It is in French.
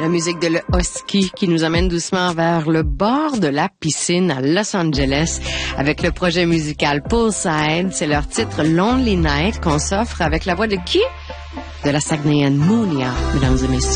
La musique de Le Husky qui nous amène doucement vers le bord de la piscine à Los Angeles avec le projet musical Poolside. C'est leur titre Lonely Night qu'on s'offre avec la voix de qui? De la Saguenayenne Mounia, mesdames et messieurs.